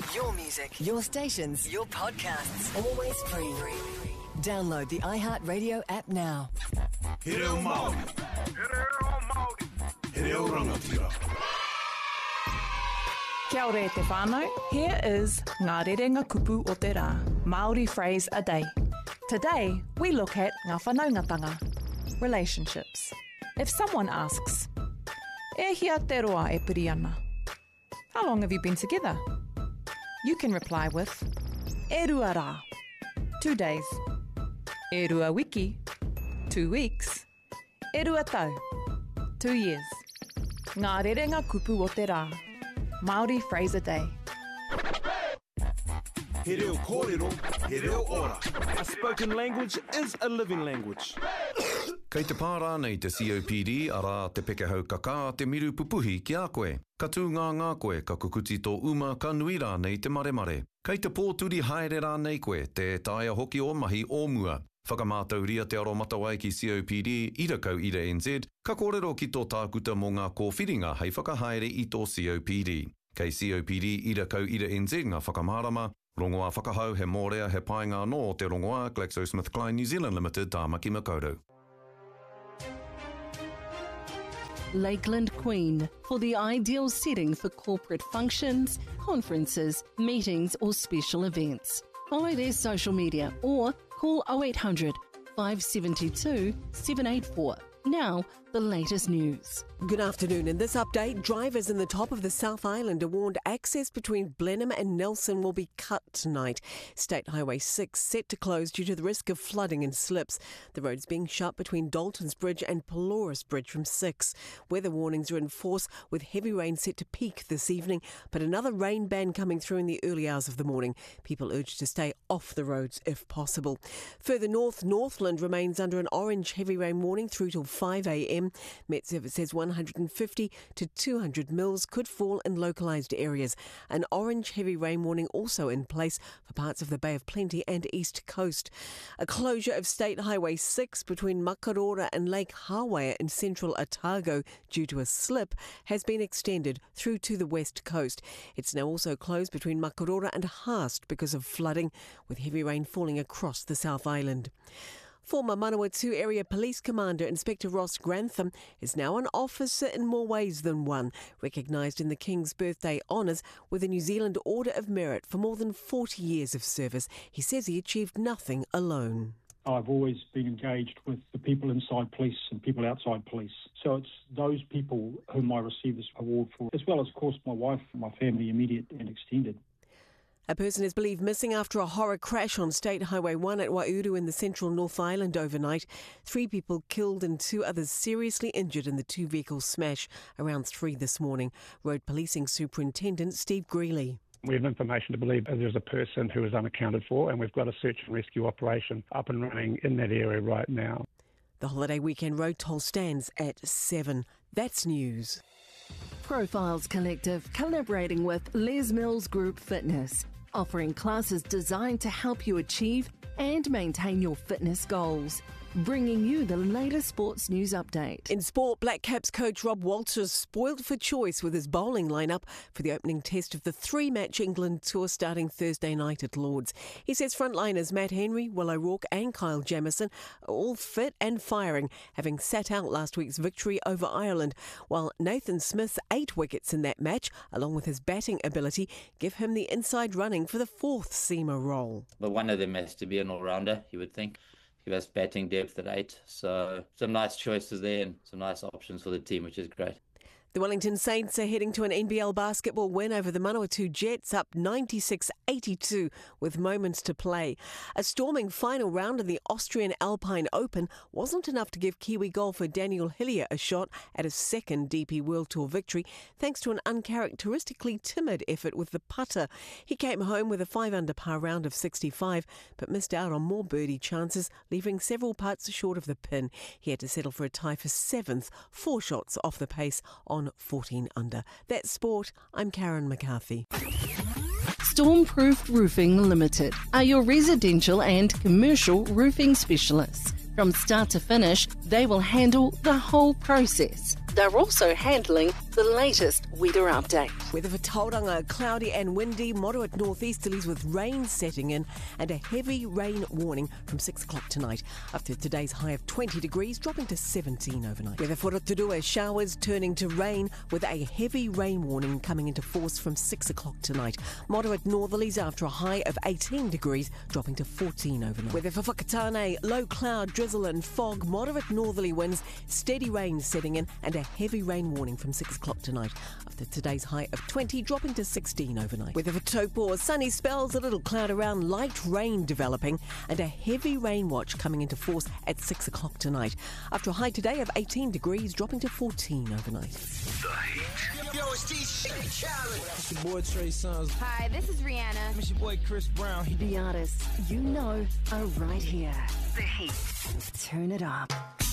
Your music, your stations, your podcasts, always free. Download the iHeartRadio app now. He reo Māori. He reo rangatira. Kia ora e te whānau. Here is Ngā Rerenga Kupu o te Rā, Māori phrase a day. Today, we look at ngā whanaungatanga, relationships. If someone asks, e hia te roa e piri ana? How long have you been together? You can reply with, e rua rā, 2 days. E rua wiki, 2 weeks. E rua tau, 2 years. Ngā Rerenga Kupu o te Rā, Māori phrase a day. He reo kōrero, he reo ora. A spoken language is a living language. Kei te pārā nei te COPD, arā te pekehau kaka te miru pupuhi ki a koe. Ka tū ngā koe, ka kukuti tō uma, ka nui rā nei te maremare. Kei te pōturi haere rā nei koe, te taia hoki o mahi o mua. Whakamātau ria te aro matawai ki COPD, ira kau ira NZ, ka kōrero ki tō tākuta mō ngā kōwhiringa hei whakahaere i tō COPD. Kei COPD, ira kau ira NZ ngā whakamārama, rongoā whakahau he mōrea he paenga no o te rongoā GlaxoSmithKline New Zealand Limited tāmaki makaurau. Lakeland Queen, for the ideal setting for corporate functions, conferences, meetings or special events. Follow their social media or call 0800 572 784. Now, the latest news. Good afternoon. In this update, drivers in the top of the South Island are warned access between Blenheim and Nelson will be cut tonight. State Highway 6 set to close due to the risk of flooding and slips. The road is being shut between Dalton's Bridge and Pelorus Bridge from 6. Weather warnings are in force with heavy rain set to peak this evening, but another rain ban coming through in the early hours of the morning. People urged to stay off the roads if possible. Further north, Northland remains under an orange heavy rain warning through till 5 a.m. Met Service says 150 to 200 mils could fall in localised areas. An orange heavy rain warning also in place for parts of the Bay of Plenty and East Coast. A closure of State Highway 6 between Makarora and Lake Hawea in central Otago due to a slip has been extended through to the west coast. It's now also closed between Makarora and Haast because of flooding, with heavy rain falling across the South Island. Former Manawatu Area Police Commander Inspector Ross Grantham is now an officer in more ways than one, recognised in the King's Birthday Honours with a New Zealand Order of Merit for more than 40 years of service. He says he achieved nothing alone. I've always been engaged with the people inside police and people outside police. So it's those people whom I receive this award for, as well as, of course, my wife, my family, immediate and extended. A person is believed missing after a horror crash on State Highway 1 at Waiouru in the central North Island overnight. 3 people killed and 2 others seriously injured in the 2-vehicle smash around 3 this morning. Road Policing Superintendent Steve Greeley. We have information to believe there's a person who is unaccounted for, and we've got a search and rescue operation up and running in that area right now. The holiday weekend road toll stands at 7. That's news. Profiles Collective collaborating with Les Mills Group Fitness, offering classes designed to help you achieve and maintain your fitness goals. Bringing you the latest sports news update. In sport, Black Caps coach Rob Walters spoiled for choice with his bowling lineup for the opening test of the 3-match England tour starting Thursday night at Lord's. He says frontliners Matt Henry, Will O'Rourke and Kyle Jamieson are all fit and firing, having sat out last week's victory over Ireland, while Nathan Smith's 8 wickets in that match, along with his batting ability, give him the inside running for the 4th seamer role. But one of them has to be an all-rounder, you would think. Give us batting depth at 8. So some nice choices there and some nice options for the team, which is great. The Wellington Saints are heading to an NBL basketball win over the Manawatu Jets, up 96-82 with moments to play. A storming final round in the Austrian Alpine Open wasn't enough to give Kiwi golfer Daniel Hillier a shot at a second DP World Tour victory, thanks to an uncharacteristically timid effort with the putter. He came home with a 5-under par round of 65, but missed out on more birdie chances, leaving several putts short of the pin. He had to settle for a tie for 7th, 4 shots off the pace on 14 under. That's sport. I'm Karen McCarthy. Stormproof Roofing Limited are your residential and commercial roofing specialists. From start to finish, they will handle the whole process. They're also handling the latest weather update. Weather for Tauranga, cloudy and windy, moderate northeasterlies with rain setting in and a heavy rain warning from 6 o'clock tonight. After today's high of 20 degrees, dropping to 17 overnight. Weather for Rotorua, showers turning to rain with a heavy rain warning coming into force from 6 o'clock tonight. Moderate northerlies after a high of 18 degrees, dropping to 14 overnight. Weather for Whakatane, low cloud, drizzle and fog, moderate northerly winds, steady rain setting in and a heavy rain warning from 6 o'clock tonight. After today's high of 20, dropping to 16 overnight. Weather for Taupo, sunny spells, a little cloud around, light rain developing and a heavy rain watch coming into force at 6 o'clock tonight. After a high today of 18 degrees, dropping to 14 overnight. The Heat. Yo, it's DJ Challenge. It's your boy Trey Songz. Hi, this is Rihanna. It's your boy Chris Brown. The artists you know are right here. The Heat. Turn it up.